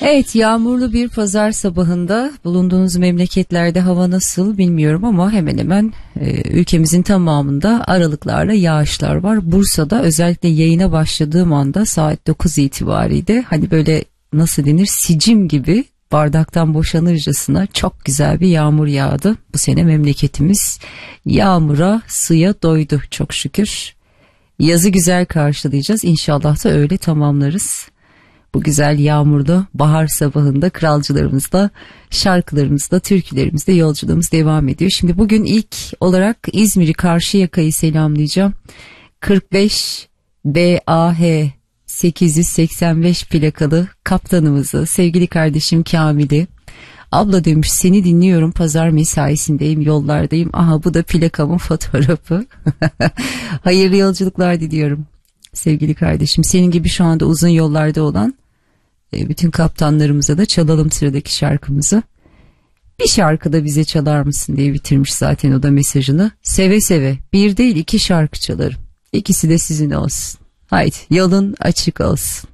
Evet, yağmurlu bir pazar sabahında bulunduğunuz memleketlerde hava nasıl bilmiyorum ama hemen hemen ülkemizin tamamında aralıklarla yağışlar var. Bursa'da özellikle yayına başladığım anda saat 9 itibariyle hani böyle nasıl denir, sicim gibi bardaktan boşanırcasına çok güzel bir yağmur yağdı. Bu sene memleketimiz yağmura, suya doydu çok şükür. Yazı güzel karşılayacağız, İnşallah da öyle tamamlarız. Bu güzel yağmurda, bahar sabahında kralcılarımızla, şarkılarımızla, türkülerimizle yolculuğumuz devam ediyor. Şimdi bugün ilk olarak İzmir'i, Karşıyaka'yı selamlayacağım. 45 BAH 885 plakalı kaptanımızı, sevgili kardeşim Kamil'i. Abla demiş, seni dinliyorum, pazar mesaisindeyim, yollardayım. Aha, bu da plakamın fotoğrafı. Hayırlı yolculuklar diliyorum sevgili kardeşim. Senin gibi şu anda uzun yollarda olan bütün kaptanlarımıza da çalalım sıradaki şarkımızı. Bir şarkı da bize çalar mısın diye bitirmiş zaten o da mesajını. Seve seve, bir değil iki şarkı çalarım. İkisi de sizin olsun. Haydi, yolun açık olsun.